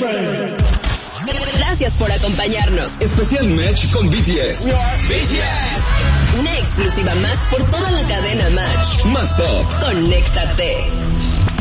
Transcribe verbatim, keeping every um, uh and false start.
Gracias por acompañarnos. Especial Match con B T S. B T S. Una exclusiva más por toda la cadena Match. Más pop. Conéctate.